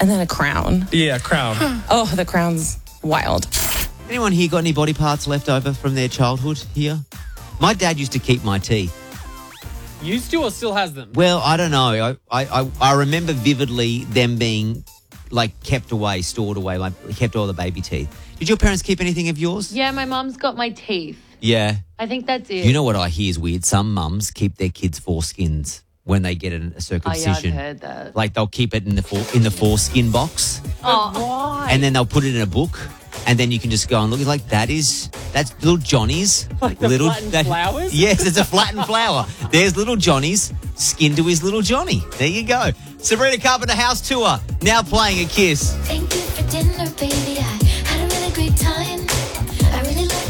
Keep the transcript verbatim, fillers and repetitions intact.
and then a crown. Yeah, crown. Oh, the crown's wild. Anyone here got any body parts left over from their childhood here? My dad used to keep my teeth. Used to or still has them? Well, I don't know. I, I, I remember vividly them being like kept away, stored away, like kept all the baby teeth. Did your parents keep anything of yours? Yeah, my mom's got my teeth. Yeah. I think that's it. You know what I hear is weird? Some mums keep their kids' foreskins when they get a, a circumcision. Oh, yeah, I've heard that. Like they'll keep it in the fore, in the foreskin box. Oh, why? And then they'll put it in a book. And then you can just go and look. It's like, that is, that's little Johnny's. Like the little, flattened that, flowers? Yes, it's a flattened flower. There's little Johnny's skin to his little Johnny. There you go. Sabrina Carpenter House Tour, now playing a Kiss. Thank you.